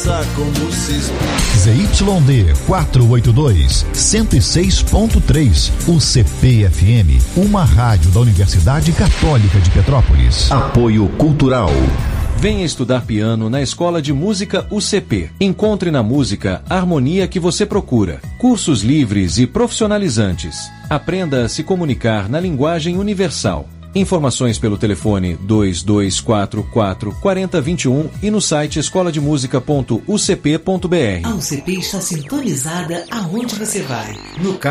dança como se explica. ZYD 482, 106.3, o CPFM, uma rádio da Universidade Católica de Petrópolis. Apoio Cultural. Venha estudar piano na Escola de Música UCP. Encontre na música a harmonia que você procura. Cursos livres e profissionalizantes. Aprenda a se comunicar na linguagem universal. Informações pelo telefone 2244 4021 e no site escolademusica.ucp.br. A UCP está sintonizada aonde você vai. No